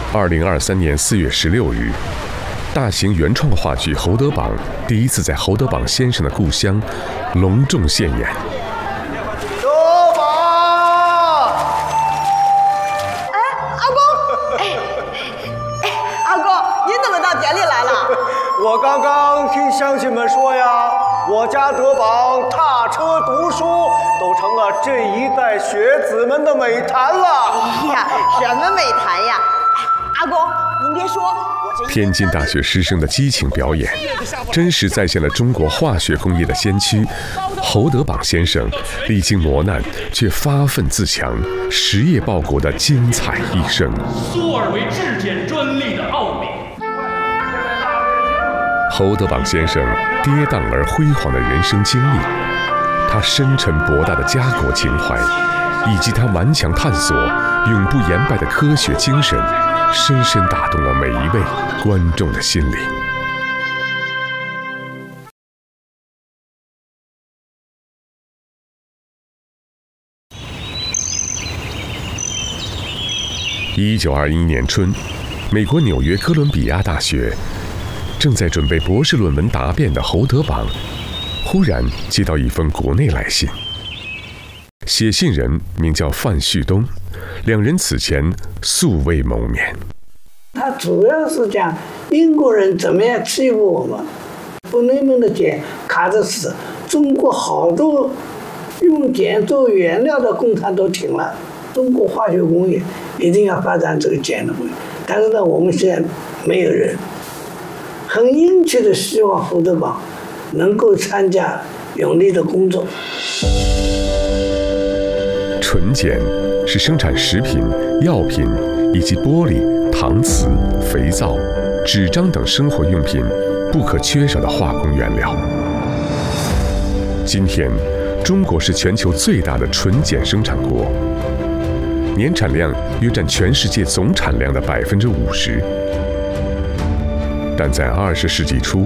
2023年4月16日，大型原创话剧《侯德榜》第一次在侯德榜先生的故乡隆重献演。 德榜！ 阿公，阿公，您怎么到田里来了？ 我刚刚听乡亲们说呀，我家德榜踏车读书都成了这一代学子们的美谈了。 哎呀，什么美谈呀！阿公，您别说，我这天津大学师生的激情表演，真实再现了中国化学工业的先驱侯德榜先生历经磨难却发愤自强、实业报国的精彩一生。 苏尔维质检专利的奥秘。 侯德榜先生跌宕而辉煌的人生经历，他深沉博大的家国情怀，以及他顽强探索、永不言败的科学精神，深深打动了每一位观众的心灵。1921年春，美国纽约哥伦比亚大学正在准备博士论文答辩的侯德榜，忽然接到一封国内来信。写信人名叫范旭东，两人此前素未谋面。 他主要是讲英国人怎么样欺负我们，不能用的碱卡着死，中国好多用碱做原料的工厂都停了，中国化学工业一定要发展这个碱的工业，但是呢，我们现在没有人，很殷切的希望侯德榜能够参加永利的工作。 纯碱是生产食品、药品以及玻璃、搪瓷、肥皂、纸张等生活用品不可缺少的化工原料。今天，中国是全球最大的纯碱生产国，年产量约占全世界总产量的50%。但在20世纪初，